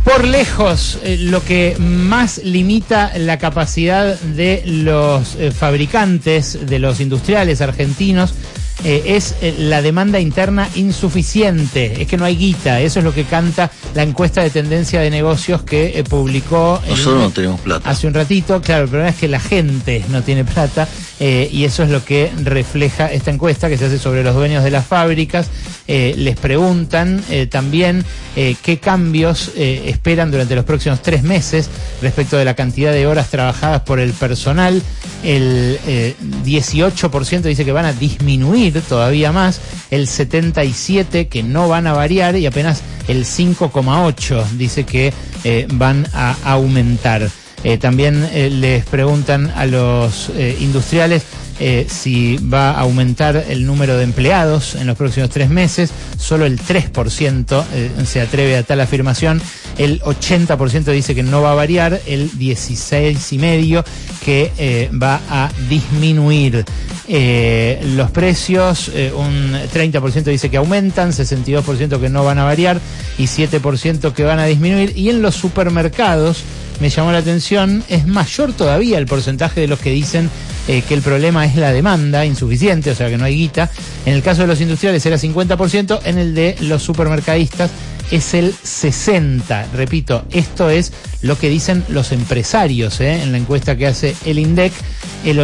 Por lejos, lo que más limita la capacidad de los fabricantes, de los industriales argentinos, es la demanda interna insuficiente, es que no hay guita. Eso es lo que canta la encuesta de tendencia de negocios que publicó nosotros no tenemos plata hace un ratito. Claro, el problema es que la gente no tiene plata, y eso es lo que refleja esta encuesta que se hace sobre los dueños de las fábricas. Les preguntan también qué cambios esperan durante los próximos 3 meses respecto de la cantidad de horas trabajadas por el personal. El 18% dice que van a disminuir todavía más, el 77% que no van a variar, y apenas el 5,8% dice que van a aumentar. También les preguntan a los industriales si va a aumentar el número de empleados en los próximos 3 meses. Solo el 3% se atreve a tal afirmación. El 80% dice que no va a variar. El 16,5% que va a disminuir. Los precios, un 30% dice que aumentan, 62% que no van a variar y 7% que van a disminuir. Y en los supermercados, me llamó la atención, es mayor todavía el porcentaje de los que dicen que el problema es la demanda insuficiente, o sea que no hay guita. En el caso de los industriales era 50%, en el de los supermercadistas es el 60%. Repito, esto es lo que dicen los empresarios, en la encuesta que hace el INDEC. El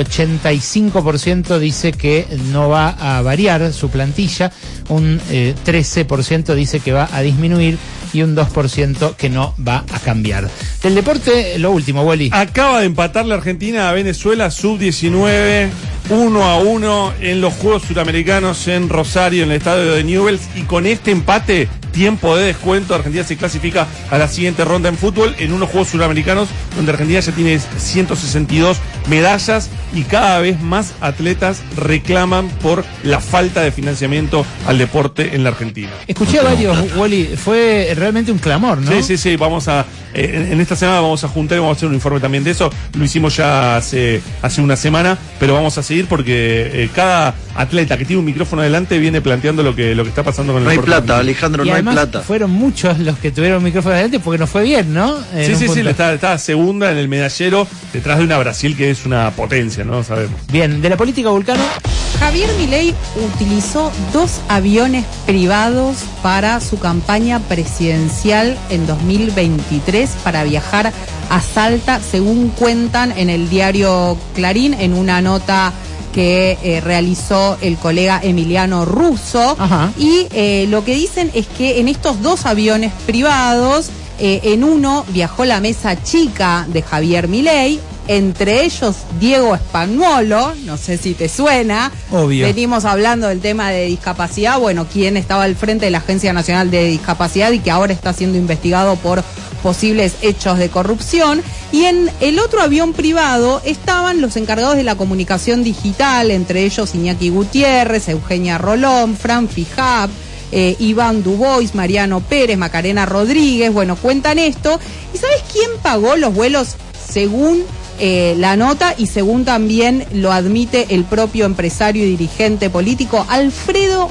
85% dice que no va a variar su plantilla, un 13% dice que va a disminuir y un 2% que no va a cambiar. Del deporte, lo último, Wally. Acaba de empatar la Argentina a Venezuela sub-19, 1-1 en los Juegos Suramericanos en Rosario, en el estadio de Newell's, y con este empate, tiempo de descuento, Argentina se clasifica a la siguiente ronda en fútbol, en unos Juegos Suramericanos donde Argentina ya tiene 162 medallas y cada vez más atletas reclaman por la falta de financiamiento al deporte en la Argentina. Escuché a varios, Wally, fue realmente un clamor, ¿no? Sí, vamos a, en esta semana vamos a juntar y vamos a hacer un informe también de eso. Lo hicimos ya hace una semana, pero vamos a seguir porque cada atleta que tiene un micrófono adelante viene planteando lo que está pasando con el deporte. No hay plata, Alejandro, no hay plata. Fueron muchos los que tuvieron micrófono adelante porque nos fue bien, ¿no? Sí, está segunda en el medallero, detrás de una Brasil que es una potencia, ¿no? Sabemos. Bien, de la política, Vulcano. Javier Milei utilizó 2 aviones privados para su campaña presidencial en 2023 para viajar a Salta, según cuentan en el diario Clarín, en una nota que realizó el colega Emiliano Russo. Ajá. Y lo que dicen es que en estos 2 aviones privados, en uno viajó la mesa chica de Javier Milei, entre ellos Diego Spagnuolo, no sé si te suena. Obvio. Venimos hablando del tema de discapacidad, bueno, quien estaba al frente de la Agencia Nacional de Discapacidad y que ahora está siendo investigado por posibles hechos de corrupción. Y en el otro avión privado estaban los encargados de la comunicación digital, entre ellos Iñaki Gutiérrez, Eugenia Rolón, Fran Fijab, Iván Dubois, Mariano Pérez, Macarena Rodríguez. Bueno, cuentan esto. ¿Y sabes quién pagó los vuelos según la nota y según también lo admite el propio empresario y dirigente político? Alfredo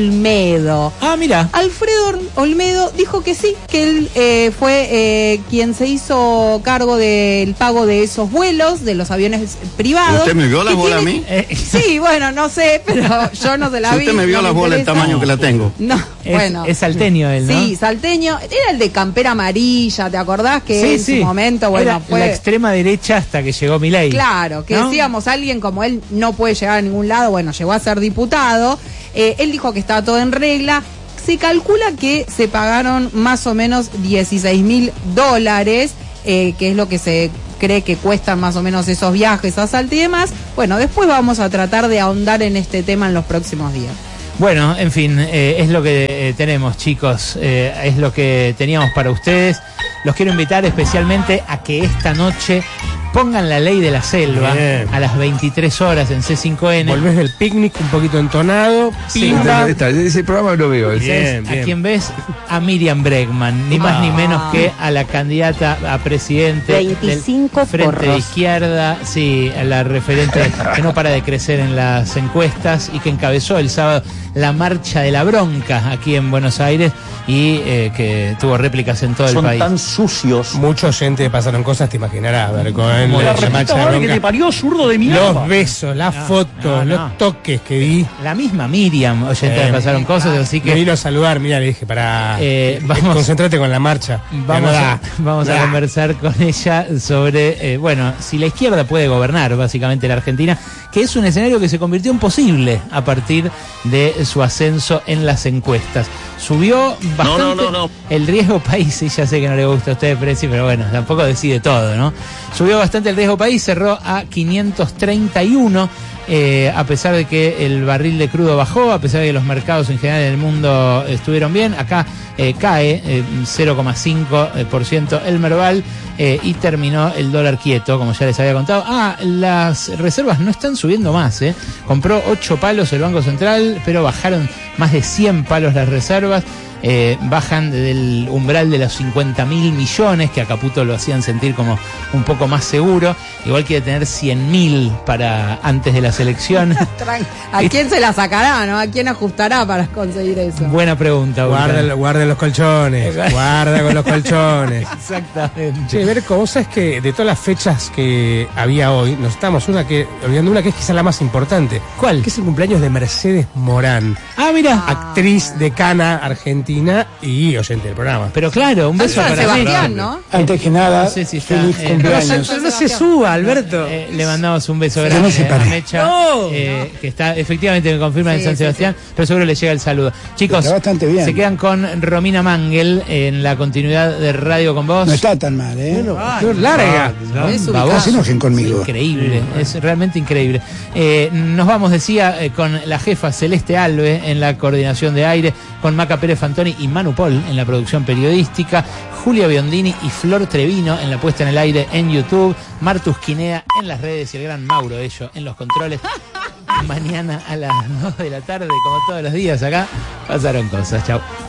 Olmedo. Ah, mira. Alfredo Olmedo dijo que sí, que él fue quien se hizo cargo del pago de esos vuelos, de los aviones privados. ¿Usted me vio las bolas a mí? Sí, bueno, no sé, pero yo no se la vi. Usted me vio las bolas, el tamaño que la tengo. No, bueno. Es salteño él, ¿no? Sí, salteño. Era el de campera amarilla, ¿te acordás? Que sí, en su momento, bueno, era fue la extrema derecha hasta que llegó Milei. Claro, que ¿no? decíamos, alguien como él no puede llegar a ningún lado. Bueno, llegó a ser diputado. Él dijo que estaba todo en regla. Se calcula que se pagaron más o menos $16.000, que es lo que se cree que cuestan más o menos esos viajes a Salta y demás. Bueno, después vamos a tratar de ahondar en este tema en los próximos días. Bueno, en fin, es lo que tenemos, chicos, es lo que teníamos para ustedes. Los quiero invitar especialmente a que esta noche pongan La Ley de la Selva Bien. a las 23 horas en C5N. Volvés del picnic un poquito entonado. Sí. Pimba. Ese programa lo veo. Bien. ¿A quién ves? A Miriam Bregman, ni más ni menos que a la candidata a presidente 25 del Frente de porros. Izquierda, sí, a la referente que no para de crecer en las encuestas y que encabezó el sábado la marcha de la bronca aquí en Buenos Aires y que tuvo réplicas en todo el país. Son tan sucios. Mucha gente pasaron cosas, te imaginarás, Bercoen, Muy la bien. marcha de bronca. que te parió, zurdo de Los besos, las fotos, no. los toques que di. La misma Miriam, oyente, le pasaron cosas, así Me que vino a saludar, mira, le dije, para vamos- concentrate con la marcha. Vamos a conversar con ella sobre, bueno, si la izquierda puede gobernar básicamente la Argentina, que es un escenario que se convirtió en posible a partir de su ascenso en las encuestas. Subió bastante No. el riesgo país, y ya sé que no le gusta a usted, Preci, pero bueno, tampoco decide todo, ¿no? Subió bastante el riesgo país, cerró a 531. A pesar de que el barril de crudo bajó, a pesar de que los mercados en general en el mundo estuvieron bien, acá cae 0,5% el Merval y terminó el dólar quieto, como ya les había contado. Las reservas no están subiendo más, compró 8 palos el Banco Central, pero bajaron más de 100 palos las reservas. Bajan del umbral de los 50.000 millones, que a Caputo lo hacían sentir como un poco más seguro. Igual quiere tener 100.000 para antes de las elecciones. ¿A quién se la sacará, no? ¿A quién ajustará para conseguir eso? Buena pregunta, Guarden los colchones, guarda con los colchones. Exactamente. Che, Berco, vos sabés que de todas las fechas que había hoy, nos estamos olvidando una que es quizás la más importante. ¿Cuál? Que es el cumpleaños de Mercedes Morán, Mira. actriz decana argentina y oyente del programa. Pero claro, un beso San para Sebastián, ¿no? Antes que nada, No sé si está, feliz cumpleaños. No se suba, Alberto. Le mandamos un beso no grande se a pare. Mecha, que está, efectivamente me confirman en Sí, San sí, Sebastián, pero seguro le llega el saludo. Chicos, Está bastante bien. se quedan con Romina Mangel en la continuidad de Radio con Vos. No está tan mal, ¿eh? Larga. Es Baboso. No se enojen conmigo. Increíble, es realmente increíble. Nos vamos, decía, con la jefa Celeste Alve en la coordinación de aire, con Maca Pérez Fantoni y Manu Pol en la producción periodística, Julia Biondini y Flor Trevino en la puesta en el aire en YouTube, Martus Quinea en las redes y el gran Mauro Ello en los controles. Mañana a las 2 de la tarde, como todos los días acá, pasaron cosas. Chau.